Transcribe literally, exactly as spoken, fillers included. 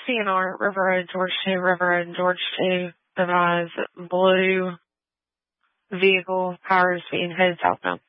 C N R, River Road, George two, River Road, George two, advise blue vehicle, power is being headed southbound.